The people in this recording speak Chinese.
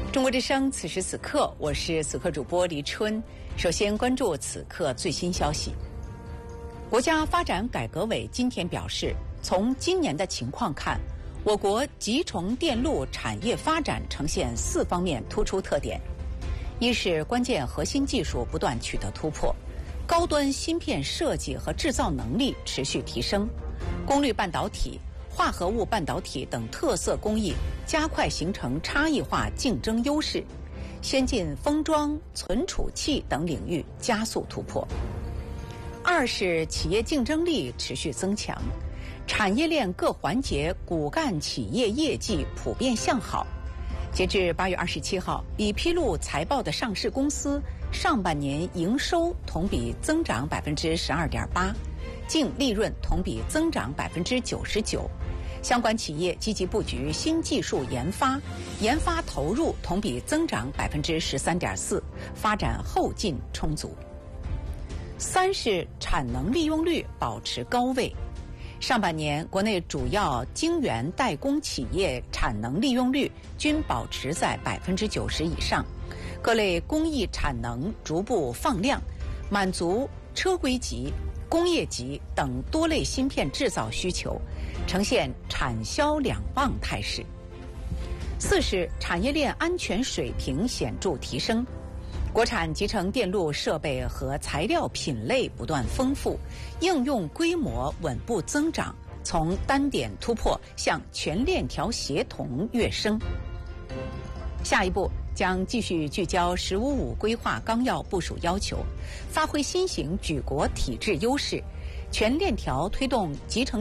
中国之声，此时此刻，我是此刻主播黎春。首先关注此刻最新消息。国家发展改革委今天表示，从今年的情况看，我国集成电路产业发展呈现4方面突出特点：一是关键核心技术不断取得突破，高端芯片设计和制造能力持续提升，功率半导体、化合物半导体等特色工艺加快形成差异化竞争优势，先进封装、存储器等领域加速突破。二是企业竞争力持续增强，产业链各环节骨干企业业绩普遍向好。截至8月27号，已披露财报的上市公司上半年营收同比增长12.8%，净利润同比增长99%。相关企业积极布局新技术研发，研发投入同比增长13.4%，发展后劲充足。三是产能利用率保持高位。上半年，国内主要晶圆代工企业产能利用率均保持在90%以上，各类工艺产能逐步放量，满足车规级、工业级等多类芯片制造需求，呈现产销两旺态势。四是产业链安全水平显著提升。国产集成电路设备和材料品类不断丰富，应用规模稳步增长，从单点突破向全链条协同跃升。下一步将继续聚焦“十五五”规划纲要部署要求，发挥新型举国体制优势，全链条推动集成